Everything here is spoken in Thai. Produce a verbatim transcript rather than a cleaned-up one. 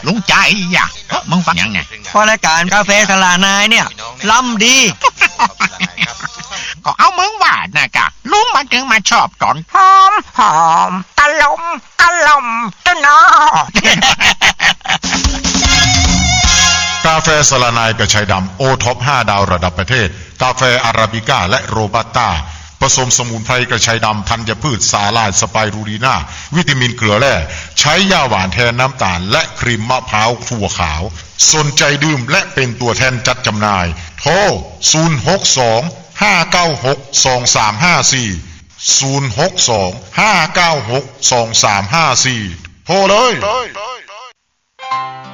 ลุงใจอยากมึงฟังยังไงพอรายการกาแฟสลานายเนี่ยล้ำดีก็เอามึงว่านะกะลุงมาถึงมาชอบตอนหอมหอมตะลมตะลมตะนอกาแฟสลานายกระชายดำโอท็อปห้าดาวระดับประเทศกาแฟอาราบิก้าและโรบัสต้าผสมสมุนไพรกระชายดำธัญพืชสาลายสไปรูลีนาวิตามินเกลือแร่ใช้ยาหวานแทนน้ำตาลและครีมมะพร้าวถั่วขาวสนใจดื่มและเป็นตัวแทนจัดจำหน่ายโทรศูนย์ หก สอง ห้า เก้า หก สอง สาม ห้า สี่ ศูนย์ หก สอง ห้า เก้า หก สอง สาม ห้า สี่โทรเลย